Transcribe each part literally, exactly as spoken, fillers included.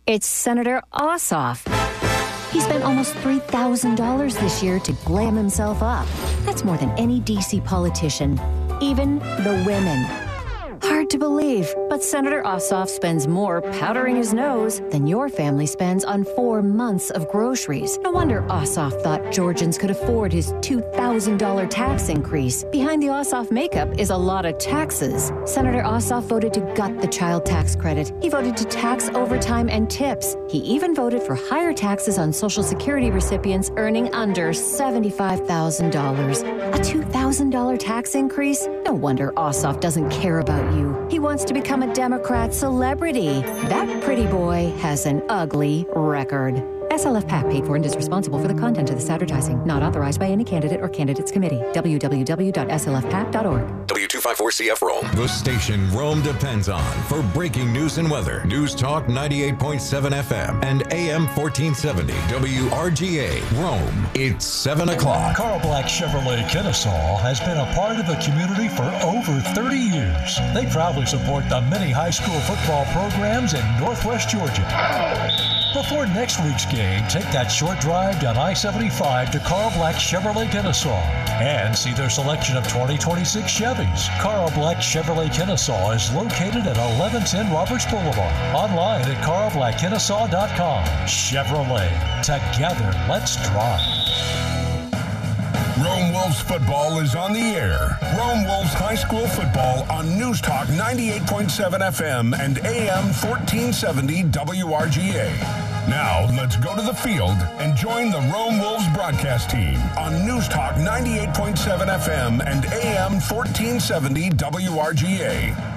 It's Senator Ossoff. He spent almost three thousand dollars this year to glam himself up. That's more than any D C politician, even the women. Hard to believe, but Senator Ossoff spends more powdering his nose than your family spends on four months of groceries. No wonder Ossoff thought Georgians could afford his two thousand dollars tax increase. Behind the Ossoff makeup is a lot of taxes. Senator Ossoff voted to gut the child tax credit. He voted to tax overtime and tips. He even voted for higher taxes on Social Security recipients earning under seventy-five thousand dollars. A two thousand dollars tax increase? No wonder Ossoff doesn't care about you. He wants to become a Democrat celebrity. That pretty boy has an ugly record. S L F PAC paid for and is responsible for the content of this advertising. Not authorized by any candidate or candidates committee. w w w dot s l f pac dot org. W two fifty-four C F Rome. The station Rome depends on for breaking news and weather. News Talk ninety-eight point seven F M and A M fourteen seventy W R G A Rome. It's seven o'clock. Carl Black Chevrolet Kennesaw has been a part of the community for over thirty years. They proudly support the many high school football programs in Northwest Georgia. Before next week's game, take that short drive down I seventy-five to Carl Black Chevrolet Kennesaw and see their selection of twenty twenty-six Chevys. Carl Black Chevrolet Kennesaw is located at eleven ten Roberts Boulevard. Online at carl black kennesaw dot com. Chevrolet. Together, let's drive. Rome Wolves football is on the air. Rome Wolves High School football on News Talk ninety-eight point seven F M and A M fourteen seventy W R G A. Now, let's go to the field and join the Rome Wolves broadcast team on News Talk ninety-eight point seven F M and A M fourteen seventy W R G A.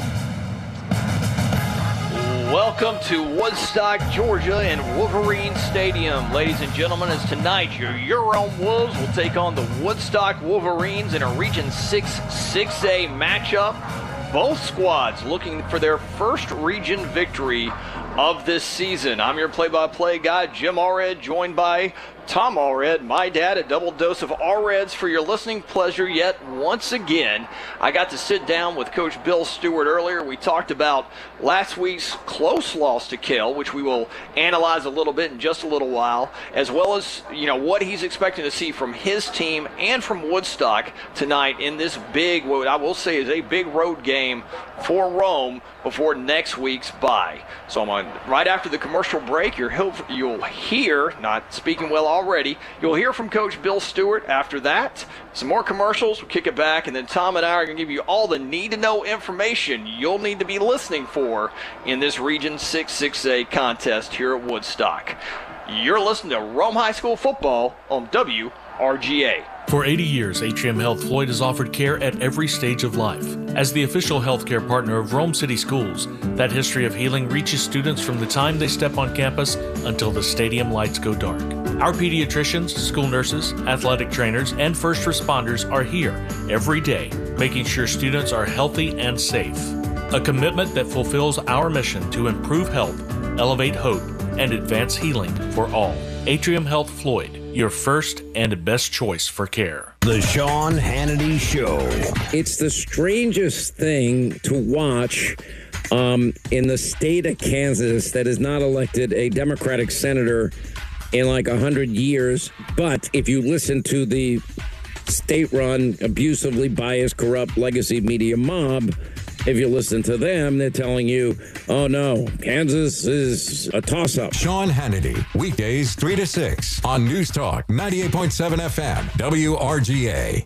Welcome to Woodstock, Georgia and Wolverine Stadium. Ladies and gentlemen, as tonight your Rome Wolves will take on the Woodstock Wolverines in a Region six six A matchup. Both squads looking for their first region victory of this season. I'm your play-by-play guy, Jim Allred, joined by Tom Allred, my dad. A double dose of Allreds for your listening pleasure yet once again. I got to sit down with Coach Bill Stewart earlier. We talked about last week's close loss to Kell, which we will analyze a little bit in just a little while, as well as, you know, what he's expecting to see from his team and from Woodstock tonight in this big, what I will say is a big road game for Rome before next week's bye. So I'm on, right after the commercial break, you're, you'll hear, not speaking well already, you'll hear from Coach Bill Stewart. After that, some more commercials, we'll kick it back, and then Tom and I are going to give you all the need-to-know information you'll need to be listening for in this Region six six A contest here at Woodstock. You're listening to Rome High School football on W R G A. For eighty years, Atrium Health Floyd has offered care at every stage of life. As the official healthcare partner of Rome City Schools, that history of healing reaches students from the time they step on campus until the stadium lights go dark. Our pediatricians, school nurses, athletic trainers, and first responders are here every day, making sure students are healthy and safe. A commitment that fulfills our mission to improve health, elevate hope, and advance healing for all. Atrium Health Floyd, your first and best choice for care. The Sean Hannity Show. It's the strangest thing to watch um, in the state of Kansas that has not elected a Democratic senator in like a hundred years. But if you listen to the state-run, abusively biased, corrupt legacy media mob, if you listen to them, they're telling you, oh no, Kansas is a toss-up. Sean Hannity, weekdays three to six on News Talk ninety-eight point seven F M, W R G A.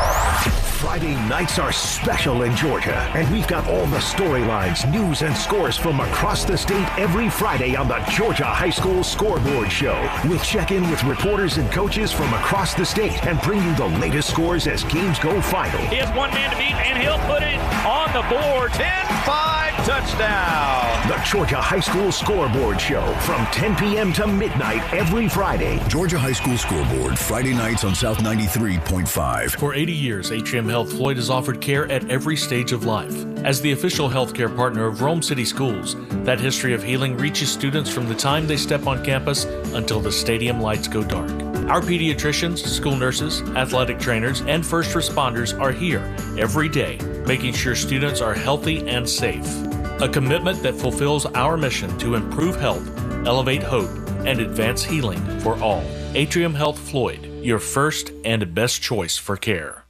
Friday nights are special in Georgia, and we've got all the storylines, news, and scores from across the state every Friday on the Georgia High School Scoreboard Show. We'll check in with reporters and coaches from across the state and bring you the latest scores as games go final. He has one man to beat, and he'll put it on the board. ten five touchdown. The Georgia High School Scoreboard Show from ten p.m. to midnight every Friday. Georgia High School Scoreboard, Friday nights on South ninety-three point five. For eighty years, Atrium Health Floyd has offered care at every stage of life. As the official healthcare partner of Rome City Schools, that history of healing reaches students from the time they step on campus until the stadium lights go dark. Our pediatricians, school nurses, athletic trainers, and first responders are here every day, making sure students are healthy and safe. A commitment that fulfills our mission to improve health, elevate hope, and advance healing for all. Atrium Health Floyd, your first and best choice for care.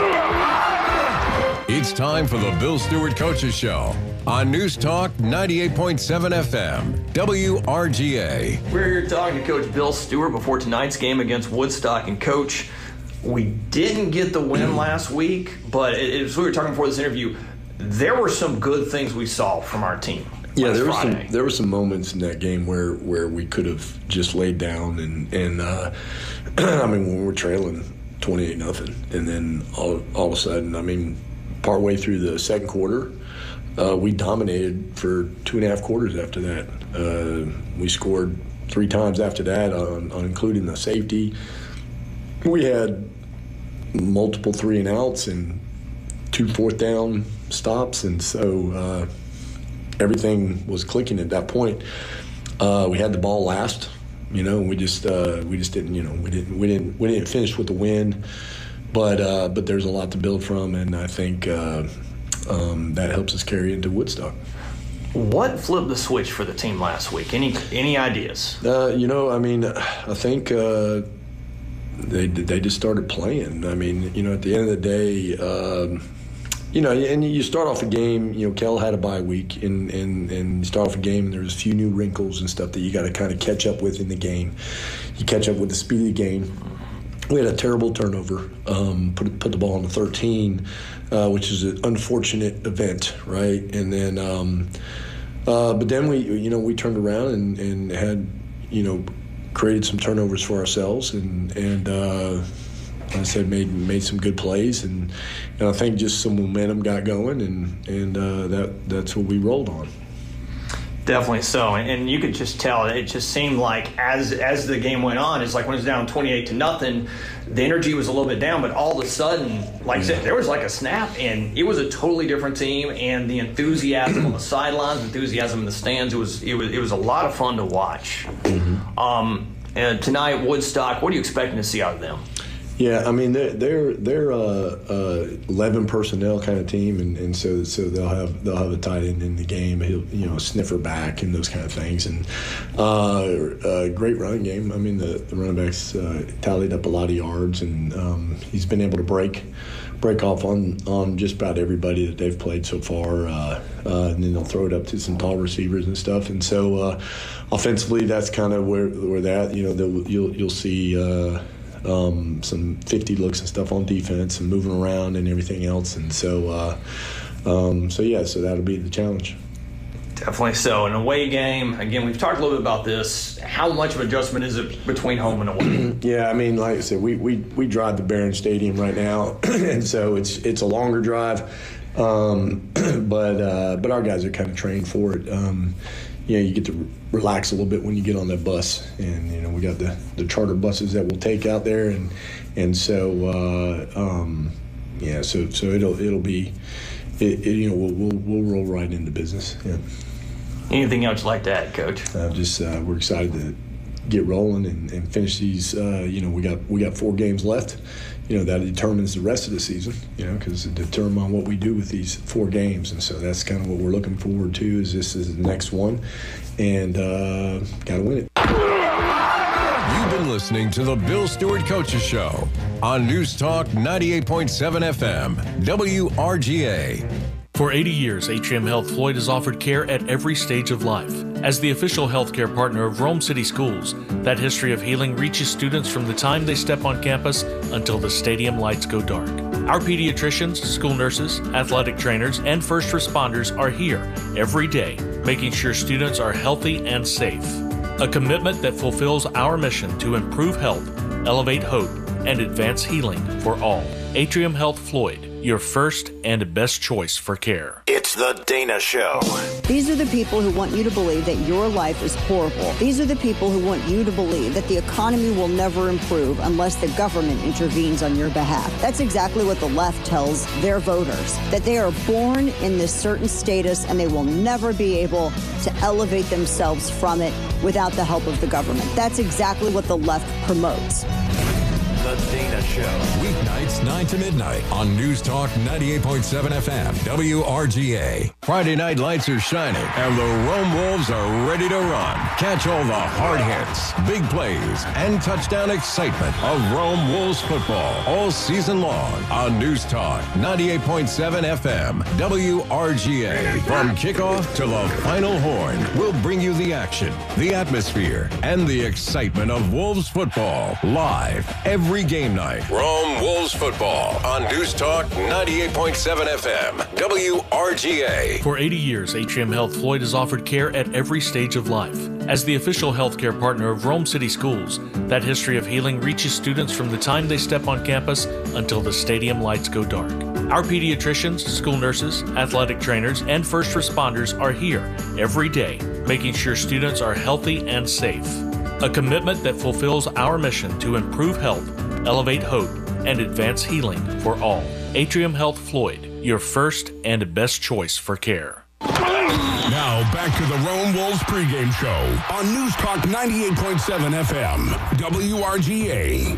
It's time for the Bill Stewart Coaches Show on News Talk ninety-eight point seven F M, W R G A. We're here talking to Coach Bill Stewart before tonight's game against Woodstock. And Coach, we didn't get the win last week, but as we were talking before this interview, there were some good things we saw from our team. Yeah, there were some there were some moments in that game where, where we could have just laid down and and uh, I mean when we're trailing twenty-eight nothing, and then all all of a sudden, I mean, partway through the second quarter, uh, we dominated for two and a half quarters. After that, uh, we scored three times after that, on, on including the safety. We had multiple three and outs and two fourth down stops, and so. Uh, Everything was clicking at that point. Uh, we had the ball last, you know. We just uh, we just didn't, you know, we didn't we didn't we didn't finish with the win, but uh, but there's a lot to build from, and I think uh, um, that helps us carry into Woodstock. What flipped the switch for the team last week? Any any ideas? Uh, you know, I mean, I think uh, they they just started playing. I mean, you know, at the end of the day. Um, You know, and you start off a game, you know, Kel had a bye week, and, and, and you start off a game, and there's a few new wrinkles and stuff that you got to kind of catch up with in the game. You catch up with the speed of the game. We had a terrible turnover, um, put put the ball on the thirteen, uh, which is an unfortunate event, right? And then, um, uh, but then we, you know, we turned around and, and had, you know, created some turnovers for ourselves, and, and uh, I said made made some good plays, and, and I think just some momentum got going, and and uh, that that's what we rolled on. Definitely so, and, and you could just tell it just seemed like as as the game went on, it's like when it was down twenty-eight to nothing, the energy was a little bit down, but all of a sudden, like I said, there was like a snap, and it was a totally different team, and the enthusiasm on the sidelines, enthusiasm in the stands, it was it was it was a lot of fun to watch. Mm-hmm. Um, and tonight, Woodstock, what are you expecting to see out of them? Yeah, I mean they're they're they're a, a eleven personnel kind of team, and, and so so they'll have they'll have a tight end in the game. He'll you know sniffer back and those kind of things, and uh, a great running game. I mean the, the running backs uh, tallied up a lot of yards, and um, he's been able to break break off on, on just about everybody that they've played so far, uh, uh, and then they'll throw it up to some tall receivers and stuff. And so uh, offensively, that's kind of where where that you know you'll you'll see. Uh, Um, some fifty looks and stuff on defense and moving around and everything else, and so uh, um, so yeah, so that'll be the challenge. Definitely so. An away game, again, we've talked a little bit about this. How much of an adjustment is it between home and away? Yeah, I mean, like I said, we we, we drive the Barron Stadium right now, and so it's it's a longer drive, um, but uh, but our guys are kind of trained for it. Um, you know, you get to relax a little bit when you get on that bus, and you know we got the, the charter buses that we'll take out there, and and so uh, um, yeah, so so it'll it'll be, it, it, you know, we'll, we'll we'll roll right into business. Yeah. Anything else you'd like to add, Coach? Uh, just uh, we're excited to get rolling and, and finish these. Uh, you know, we got we got four games left. You know, that determines the rest of the season, you know, because it determines on what we do with these four games. And so that's kind of what we're looking forward to is this is the next one. And uh, got to win it. You've been listening to the Bill Stewart Coaches Show on News Talk ninety-eight point seven F M, W R G A. For eighty years, Atrium Health Floyd has offered care at every stage of life. As the official healthcare partner of Rome City Schools, that history of healing reaches students from the time they step on campus until the stadium lights go dark. Our pediatricians, school nurses, athletic trainers, and first responders are here every day, making sure students are healthy and safe. A commitment that fulfills our mission to improve health, elevate hope, and advance healing for all. Atrium Health Floyd, your first and best choice for care. It's the Dana Show. These are the people who want you to believe that your life is horrible. These are the people who want you to believe that the economy will never improve unless the government intervenes on your behalf. That's exactly what the left tells their voters, that they are born in this certain status and they will never be able to elevate themselves from it without the help of the government. That's exactly what the left promotes. The Dana Show. Weeknights nine to midnight on News Talk ninety-eight point seven F M, W R G A. Friday night lights are shining and the Rome Wolves are ready to run. Catch all the hard hits, big plays, and touchdown excitement of Rome Wolves football all season long on News Talk ninety-eight point seven F M, W R G A. From kickoff to the final horn, we'll bring you the action, the atmosphere, and the excitement of Wolves football live every game night. Rome Wolves football on News Talk ninety-eight point seven F M, W R G A. For eighty years, Atrium Health Floyd has offered care at every stage of life. As the official healthcare partner of Rome City Schools, that history of healing reaches students from the time they step on campus until the stadium lights go dark. Our pediatricians, school nurses, athletic trainers, and first responders are here every day, making sure students are healthy and safe. A commitment that fulfills our mission to improve health, elevate hope, and advance healing for all. Atrium Health Floyd, your first and best choice for care. Now back to the Rome Wolves pregame show on News Talk ninety-eight point seven F M, W R G A.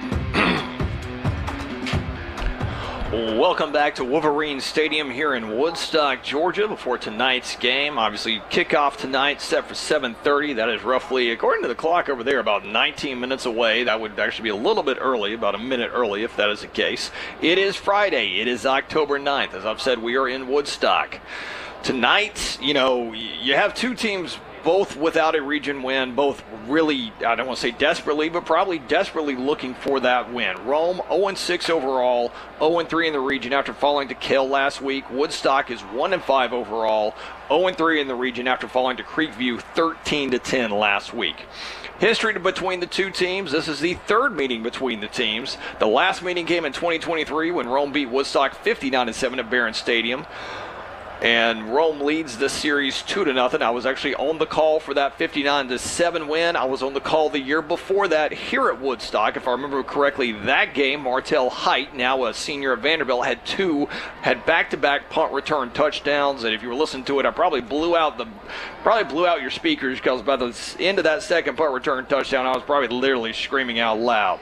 Welcome back to Wolverine Stadium here in Woodstock, Georgia, before tonight's game. Obviously, kickoff tonight set for seven thirty. That is roughly, according to the clock over there, about nineteen minutes away. That would actually be a little bit early, about a minute early if that is the case. It is Friday. It is October ninth. As I've said, we are in Woodstock. Tonight, you know, you have two teams both without a region win, both really, I don't want to say desperately, but probably desperately looking for that win. Rome, oh and six overall, oh and three in the region after falling to Kell last week. Woodstock is one and five overall, oh and three in the region after falling to Creekview thirteen to ten last week. History between the two teams. This is the third meeting between the teams. The last meeting came in twenty twenty-three when Rome beat Woodstock fifty-nine to seven at Barron Stadium. And Rome leads this series two to nothing. I was actually on the call for that fifty-nine to seven win. I was on the call the year before that here at Woodstock. If I remember correctly, that game, Martell Height, now a senior at Vanderbilt, had two, had back-to-back punt return touchdowns. And if you were listening to it, I probably blew out the, probably blew out your speakers because by the end of that second punt return touchdown, I was probably literally screaming out loud.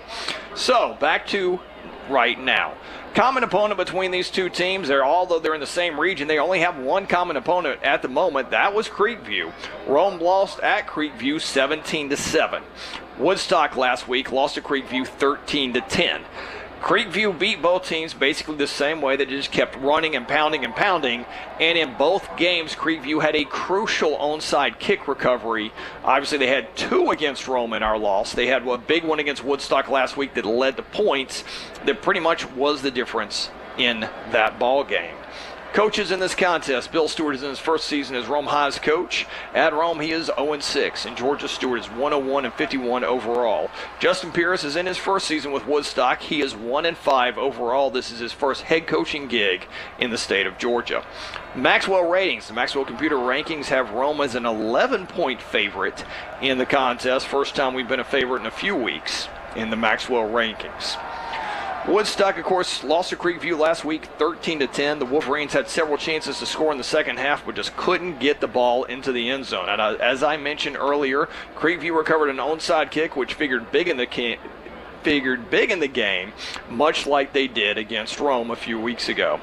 So back to right now. Common opponent between these two teams, they're, although they're in the same region, they only have one common opponent at the moment. That was Creekview. Rome lost at Creekview seventeen to seven. Woodstock last week lost to Creekview thirteen to ten. Creekview beat both teams basically the same way. They just kept running and pounding and pounding. And in both games, Creekview had a crucial onside kick recovery. Obviously, they had two against Rome in our loss. They had a big one against Woodstock last week that led to points. That pretty much was the difference in that ball game. Coaches in this contest, Bill Stewart is in his first season as Rome High's coach. At Rome, he is oh and six, and Georgia Stewart is one and one and fifty-one overall. Justin Pierce is in his first season with Woodstock. He is one and five overall. This is his first head coaching gig in the state of Georgia. Maxwell ratings. The Maxwell Computer Rankings have Rome as an eleven-point favorite in the contest. First time we've been a favorite in a few weeks in the Maxwell Rankings. Woodstock, of course, lost to Creekview last week, thirteen to ten. The Wolverines had several chances to score in the second half, but just couldn't get the ball into the end zone. And uh, as I mentioned earlier, Creekview recovered an onside kick, which figured big in the ca- figured big in the game, much like they did against Rome a few weeks ago.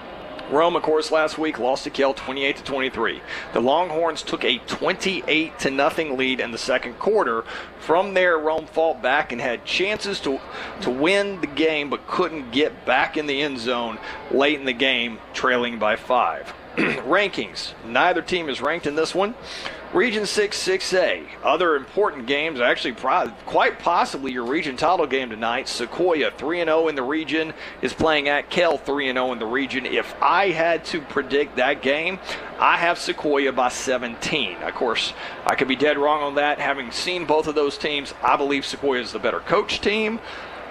Rome, of course, last week lost to Kell twenty-eight to twenty-three. The Longhorns took a twenty-eight to nothing lead in the second quarter. From there, Rome fought back and had chances to to win the game, but couldn't get back in the end zone late in the game, trailing by five. Rankings. Neither team is ranked in this one. Region six, six A. Other important games, actually pro- quite possibly your region title game tonight. Sequoia, three and oh in the region, is playing at Kell, three and oh in the region. If I had to predict that game, I have Sequoia by seventeen. Of course, I could be dead wrong on that. Having seen both of those teams, I believe Sequoia is the better coach team.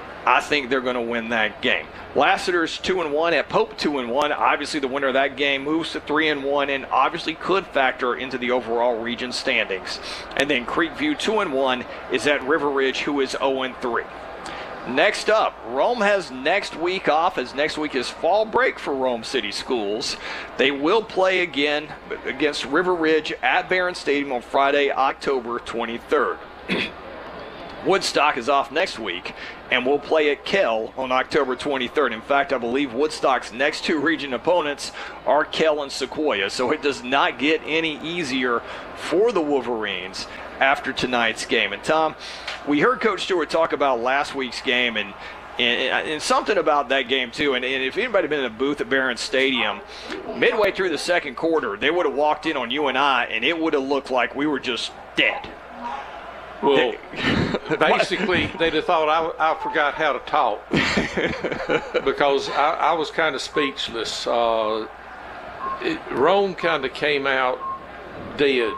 I think they're going to win that game. Lassiter's two and one at Pope two and one. Obviously, the winner of that game moves to three and one, and obviously could factor into the overall region standings. And then Creekview two and one is at River Ridge, who is oh and three. Next up, Rome has next week off, as next week is fall break for Rome City Schools. They will play again against River Ridge at Barron Stadium on Friday, October twenty-third. Woodstock is off next week, and we'll play at Kell on October twenty-third. In fact, I believe Woodstock's next two region opponents are Kell and Sequoia, so it does not get any easier for the Wolverines after tonight's game. And, Tom, we heard Coach Stewart talk about last week's game and And, and something about that game, too, and, and if anybody had been in a booth at Barron Stadium, midway through the second quarter, they would have walked in on you and I, and it would have looked like we were just dead. Well, basically, they'd have thought I, I forgot how to talk because I, I was kind of speechless. Uh, it, Rome kind of came out dead.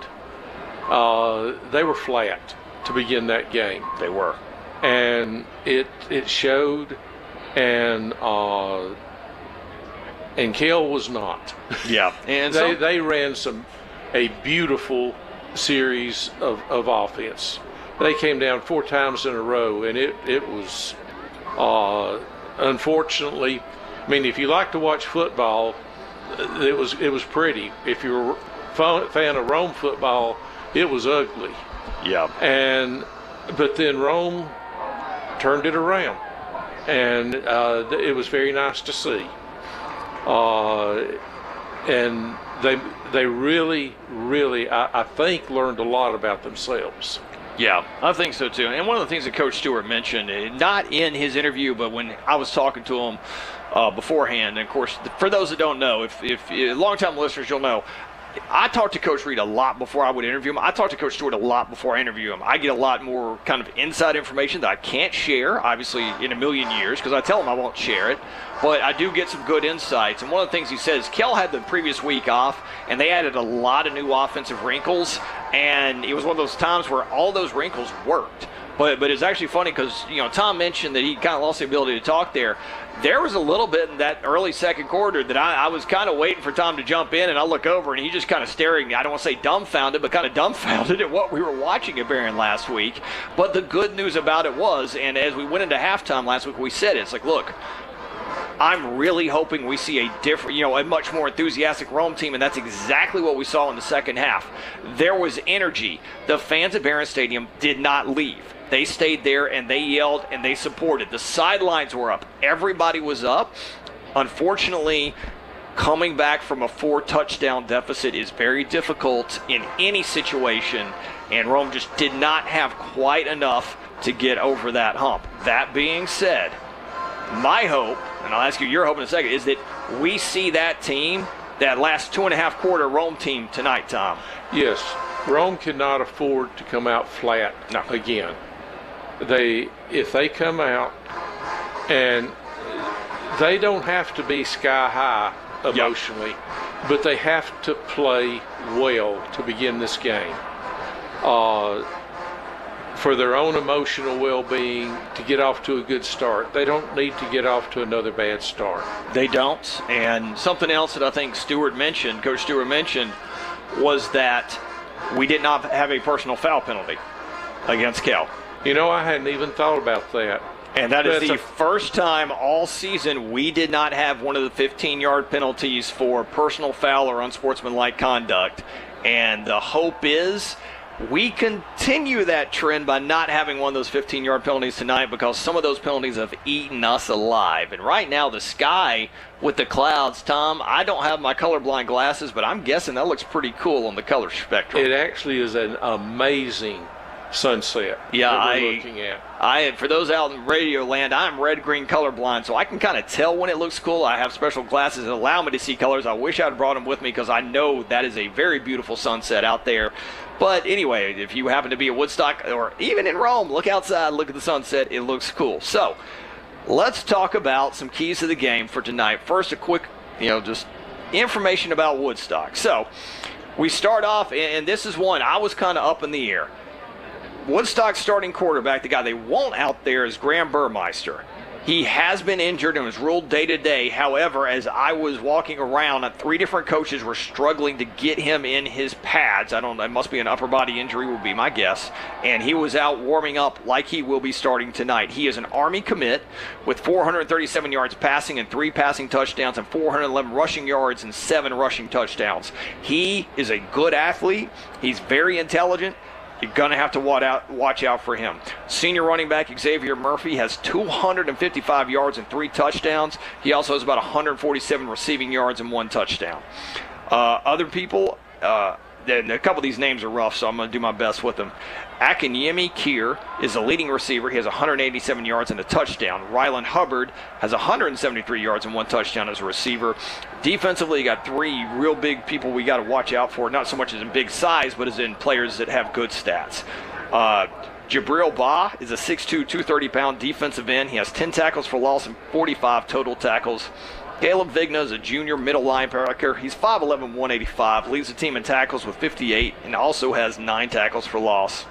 Uh, they were flat to begin that game. They were. And it it showed, and uh, and Kell was not. Yeah, and they so- they ran some a beautiful series of, of offense. They came down four times in a row, and it it was uh, unfortunately. I mean, if you like to watch football, it was it was pretty. If you're a fan of Rome football, it was ugly. Yeah, and but then Rome turned it around, and uh, it was very nice to see. Uh, and they they really, really, I, I think, learned a lot about themselves. Yeah, I think so too. And one of the things that Coach Stewart mentioned, not in his interview, but when I was talking to him uh, beforehand, and of course, for those that don't know, if, if long-time listeners, you'll know, I talked to Coach Reed a lot before I would interview him. I talked to Coach Stewart a lot before I interview him. I get a lot more kind of inside information that I can't share, obviously, in a million years, because I tell him I won't share it. But I do get some good insights. And one of the things he says, Kell had the previous week off, and they added a lot of new offensive wrinkles. And it was one of those times where all those wrinkles worked. But but it's actually funny because, you know, Tom mentioned that he kind of lost the ability to talk there. There was a little bit in that early second quarter that I, I was kind of waiting for Tom to jump in, and I look over, and he just kind of staring, I don't want to say dumbfounded, but kind of dumbfounded at what we were watching at Barron last week. But the good news about it was, and as we went into halftime last week, we said it, it's like, look, I'm really hoping we see a different, you know, a much more enthusiastic Rome team, and that's exactly what we saw in the second half. There was energy. The fans at Barron Stadium did not leave. They stayed there, and they yelled, and they supported. The sidelines were up. Everybody was up. Unfortunately, coming back from a four-touchdown deficit is very difficult in any situation, and Rome just did not have quite enough to get over that hump. That being said, my hope, and I'll ask you your hope in a second, is that we see that team, that last two-and-a-half quarter Rome team tonight, Tom. Yes. Rome cannot afford to come out flat no. again. They, if they come out, and they don't have to be sky high emotionally, yep. but they have to play well to begin this game. Uh, for their own emotional well-being, to get off to a good start. They don't need to get off to another bad start. They don't. And something else that I think Stewart mentioned, Coach Stewart mentioned, was that we did not have a personal foul penalty against Kell. You know, I hadn't even thought about that. And that is That's the a- first time all season we did not have one of the fifteen-yard penalties for personal foul or unsportsmanlike conduct. And the hope is we continue that trend by not having one of those fifteen-yard penalties tonight, because some of those penalties have eaten us alive. And right now the sky with the clouds, Tom, I don't have my colorblind glasses, but I'm guessing that looks pretty cool on the color spectrum. It actually is an amazing sunset. Yeah, that we're I, looking at. I for those out in radio land, I'm red-green colorblind, so I can kind of tell when it looks cool. I have special glasses that allow me to see colors. I wish I had brought them with me, because I know that is a very beautiful sunset out there. But anyway, if you happen to be at Woodstock or even in Rome, look outside, look at the sunset. It looks cool. So let's talk about some keys to the game for tonight. First, a quick, you know, just information about Woodstock. So we start off, and this is one I was kind of up in the air. Woodstock's starting quarterback, the guy they want out there, is Graham Burmeister. He has been injured and was ruled day-to-day. However, as I was walking around, three different coaches were struggling to get him in his pads. I don't know, it must be an upper body injury would be my guess. And he was out warming up like he will be starting tonight. He is an Army commit with four hundred thirty-seven yards passing and three passing touchdowns and four hundred eleven rushing yards and seven rushing touchdowns. He is a good athlete. He's very intelligent. You're going to have to watch out, watch out for him. Senior running back Xavier Murphy has two hundred fifty-five yards and three touchdowns. He also has about one hundred forty-seven receiving yards and one touchdown. Uh, other people, uh, a couple of these names are rough, so I'm going to do my best with them. Akinyemi Kier is the leading receiver. He has one hundred eighty-seven yards and a touchdown. Rylan Hubbard has one hundred seventy-three yards and one touchdown as a receiver. Defensively, you got three real big people we got to watch out for, not so much as in big size, but as in players that have good stats. Uh, Jabril Ba is a six two, two hundred thirty pound defensive end. He has ten tackles for loss and forty-five total tackles. Caleb Vigna is a junior middle linebacker. He's five eleven, one eighty-five, leads the team in tackles with fifty-eight, and also has nine tackles for loss.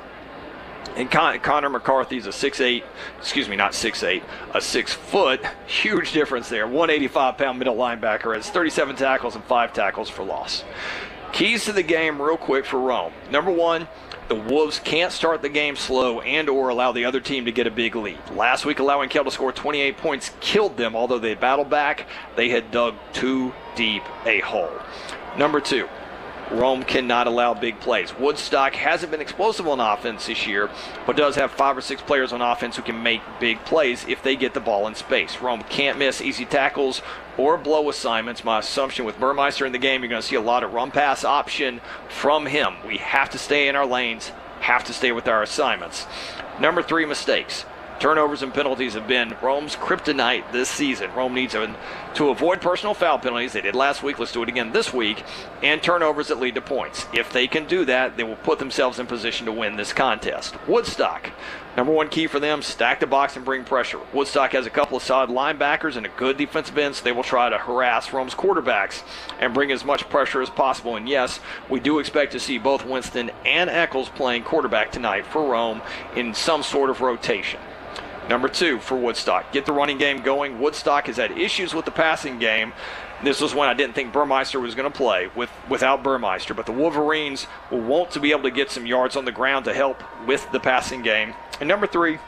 And Con- Connor McCarthy is a six eight, excuse me, not six eight, a six foot, huge difference there, one eighty-five pound middle linebacker, has thirty-seven tackles and five tackles for loss. Keys to the game real quick for Rome. Number one, the Wolves can't start the game slow and or allow the other team to get a big lead. Last week, allowing Kell to score twenty-eight points killed them. Although they battled back, they had dug too deep a hole. Number two, Rome cannot allow big plays. Woodstock hasn't been explosive on offense this year, but does have five or six players on offense who can make big plays if they get the ball in space. Rome can't miss easy tackles or blow assignments. My assumption with Burmeister in the game, you're going to see a lot of run-pass option from him. We have to stay in our lanes, have to stay with our assignments. Number three, mistakes. Turnovers and penalties have been Rome's kryptonite this season. Rome needs a, to avoid personal foul penalties. They did last week. Let's do it again this week. And turnovers that lead to points. If they can do that, they will put themselves in position to win this contest. Woodstock, number one key for them, stack the box and bring pressure. Woodstock has a couple of solid linebackers and a good defensive end, so they will try to harass Rome's quarterbacks and bring as much pressure as possible. And yes, we do expect to see both Winston and Eccles playing quarterback tonight for Rome in some sort of rotation. Number two for Woodstock, get the running game going. Woodstock has had issues with the passing game. This was when I didn't think Burmeister was going to play with, without Burmeister, but the Wolverines will want to be able to get some yards on the ground to help with the passing game. And number three,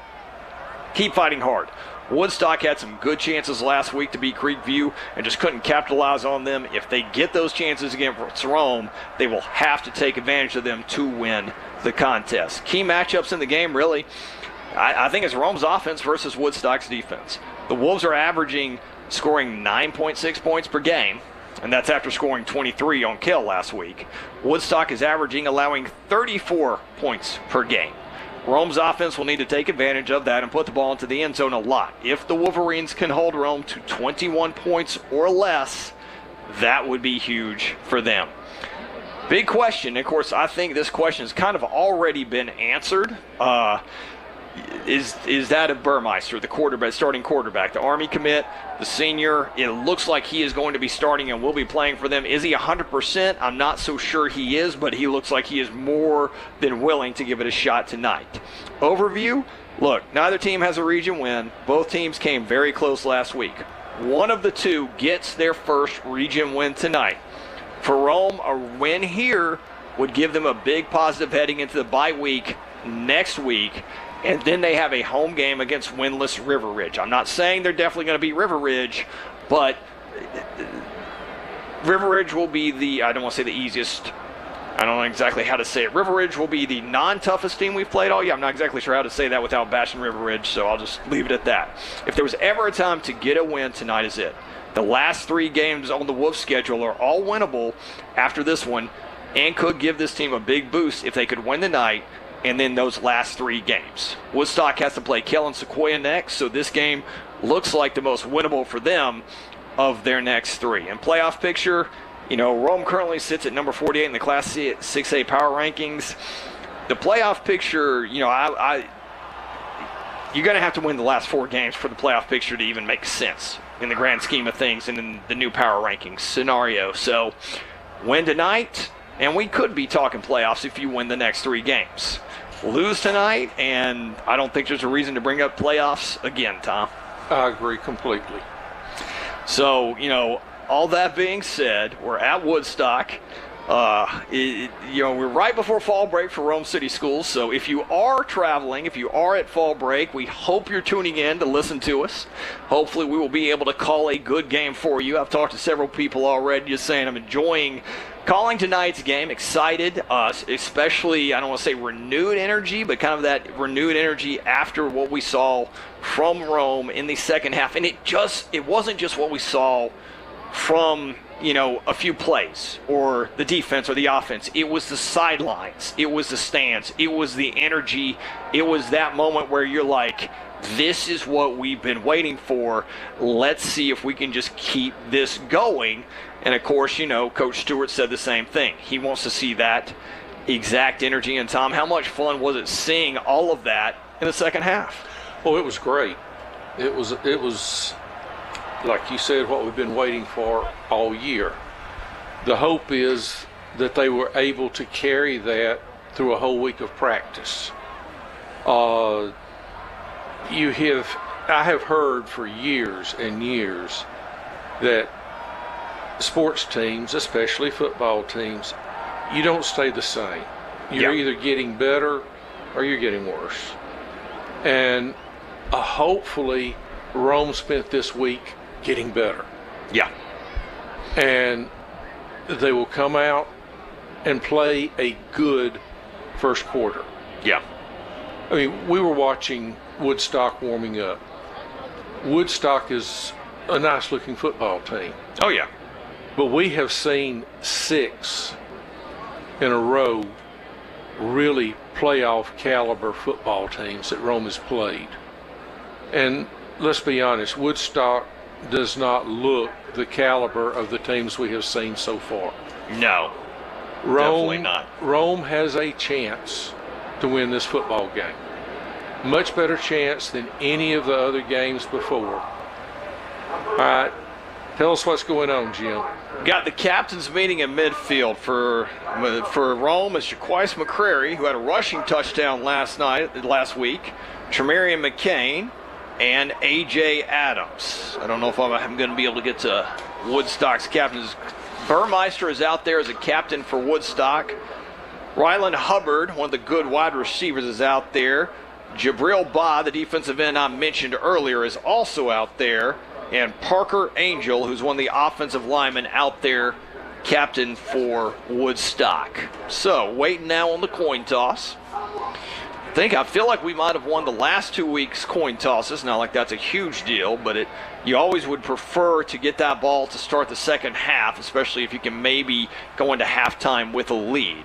keep fighting hard. Woodstock had some good chances last week to beat Creekview and just couldn't capitalize on them. If they get those chances against Rome, they will have to take advantage of them to win the contest. Key matchups in the game, really, I, I think it's Rome's offense versus Woodstock's defense. The Wolves are averaging scoring nine point six points per game, and that's after scoring twenty-three on Kell last week. Woodstock is averaging allowing thirty-four points per game. Rome's offense will need to take advantage of that and put the ball into the end zone a lot. If the Wolverines can hold Rome to twenty-one points or less, that would be huge for them. Big question. Of course, I think this question has kind of already been answered. Uh, Is is that of Burmeister, the quarterback, starting quarterback, the Army commit, the senior? It looks like he is going to be starting and will be playing for them. Is he one hundred percent? I'm not so sure he is, but he looks like he is more than willing to give it a shot tonight. Overview, look, neither team has a region win. Both teams came very close last week. One of the two gets their first region win tonight. For Rome, a win here would give them a big positive heading into the bye week next week. And then they have a home game against winless River Ridge. I'm not saying they're definitely going to beat River Ridge, but River Ridge will be the, I don't want to say the easiest, I don't know exactly how to say it. River Ridge will be the non-toughest team we've played all year. I'm not exactly sure how to say that without bashing River Ridge, so I'll just leave it at that. If there was ever a time to get a win, tonight is it. The last three games on the Wolves schedule are all winnable after this one and could give this team a big boost if they could win tonight. And then those last three games. Woodstock has to play Kell and Sequoia next, so this game looks like the most winnable for them of their next three. And playoff picture, you know, Rome currently sits at number forty-eight in the Class six A power rankings. The playoff picture, you know, I, I you're going to have to win the last four games for the playoff picture to even make sense in the grand scheme of things and in the new power rankings scenario. So win tonight, and we could be talking playoffs if you win the next three games. Lose tonight, and I don't think there's a reason to bring up playoffs again, Tom. I agree completely. So, you know, all that being said, we're at Woodstock. Uh, it, you know, we're right before fall break for Rome City Schools, so if you are traveling, if you are at fall break, we hope you're tuning in to listen to us. Hopefully we will be able to call a good game for you. I've talked to several people already just saying I'm enjoying calling tonight's game, excited, uh, especially, I don't want to say renewed energy, but kind of that renewed energy after what we saw from Rome in the second half. And it just, it wasn't just what we saw from, you know, a few plays or the defense or the offense. It was the sidelines. It was the stands. It was the energy. It was that moment where you're like, this is what we've been waiting for. Let's see if we can just keep this going. And, of course, you know, Coach Stewart said the same thing. He wants to see that exact energy. And, Tom, how much fun was it seeing all of that in the second half? Well, it was great. It was, it was, like you said, what we've been waiting for all year. The hope is that they were able to carry that through a whole week of practice. Uh, you have, I have heard for years and years that sports teams, especially football teams, you don't stay the same. You're Yeah. either getting better or you're getting worse. And uh, hopefully Rome spent this week getting better. Yeah. And they will come out and play a good first quarter. Yeah. I mean, we were watching Woodstock warming up. Woodstock is a nice-looking football team. Oh, yeah. But we have seen six in a row really playoff caliber football teams that Rome has played. And let's be honest, Woodstock does not look the caliber of the teams we have seen so far. No, Rome, definitely not. Rome has a chance to win this football game. Much better chance than any of the other games before. All right, tell us what's going on, Jim. Got the captain's meeting in midfield for for Rome is Jaquise McCrary, who had a rushing touchdown last night, last week. Tremarian McCain and A J Adams. I don't know if I'm, I'm going to be able to get to Woodstock's captains. Burmeister is out there as a captain for Woodstock. Ryland Hubbard, one of the good wide receivers, is out there. Jabril Ba, the defensive end I mentioned earlier, is also out there. And Parker Angel, who's one of the offensive linemen out there, captain for Woodstock. So, waiting now on the coin toss. I think, I feel like we might have won the last two weeks' coin tosses. Not like that's a huge deal, but it you always would prefer to get that ball to start the second half, especially if you can maybe go into halftime with a lead.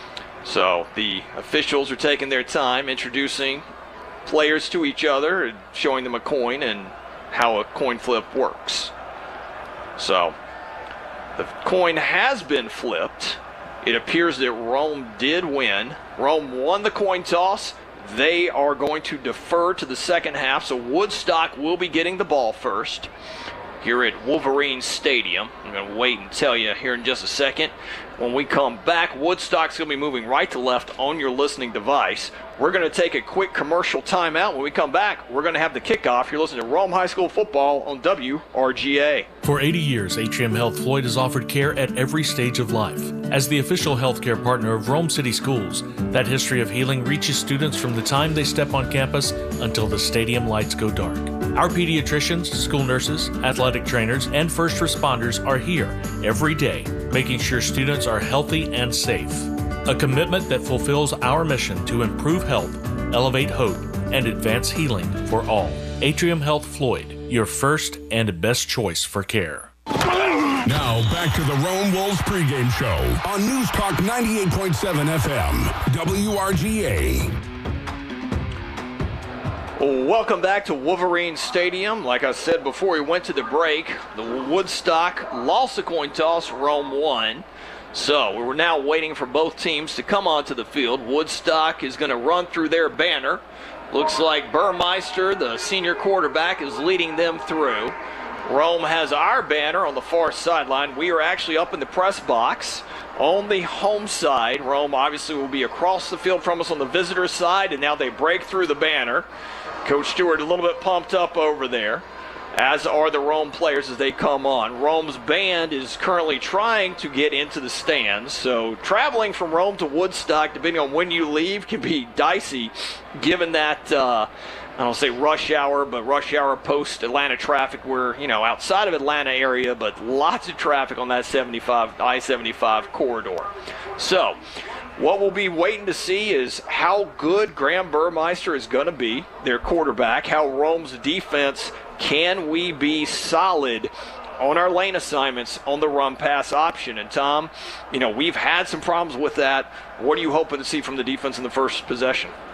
So, the officials are taking their time introducing players to each other and showing them a coin and how a coin flip works. So, the coin has been flipped. It appears that Rome did win. Rome won the coin toss. They are going to defer to the second half, so Woodstock will be getting the ball first here at Wolverine Stadium. I'm going to wait and tell you here in just a second. When we come back, Woodstock's going to be moving right to left on your listening device. We're going to take a quick commercial timeout. When we come back, we're going to have the kickoff. You're listening to Rome High School Football on W R G A. For eighty years, Atrium Health Floyd has offered care at every stage of life. As the official healthcare partner of Rome City Schools, that history of healing reaches students from the time they step on campus until the stadium lights go dark. Our pediatricians, school nurses, athletic trainers, and first responders are here every day, making sure students are healthy and safe. A commitment that fulfills our mission to improve health, elevate hope, and advance healing for all. Atrium Health Floyd, your first and best choice for care. Now back to the Rome Wolves pregame show on News Talk ninety-eight point seven F M, W R G A. Welcome back to Wolverine Stadium. Like I said before we went to the break, the Woodstock lost the coin toss, Rome won. So we're now waiting for both teams to come onto the field. Woodstock is going to run through their banner. Looks like Burmeister, the senior quarterback, is leading them through. Rome has our banner on the far sideline. We are actually up in the press box on the home side. Rome obviously will be across the field from us on the visitor side, and now they break through the banner. Coach Stewart a little bit pumped up over there. as are the Rome players as they come on. Rome's band is currently trying to get into the stands, so traveling from Rome to Woodstock, depending on when you leave, can be dicey, given that, uh, I don't say rush hour, but rush hour post-Atlanta traffic. We're, you know, outside of Atlanta area, but lots of traffic on that seventy-five, I seventy-five corridor. So what we'll be waiting to see is how good Graham Burmeister is going to be, their quarterback, how Rome's defense, can we be solid on our lane assignments on the run-pass option. And, Tom, you know, we've had some problems with that. What are you hoping to see from the defense in the first possession?